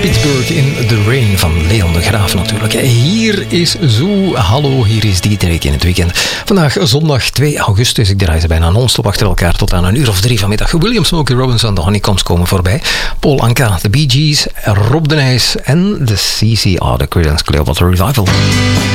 Pittsburgh in the Rain van Leon de Graaf natuurlijk. Hier is Zoo. Hallo, hier is Dietrich in het weekend. Vandaag zondag 2 augustus. Ik draai ze bijna non-stop achter elkaar tot aan 1:03 vanmiddag. William Smokey Robinson, de Honeycombs komen voorbij. Paul Anka, de Bee Gees, Rob de Nijs en de CCR, de Creedence Clearwater Revival.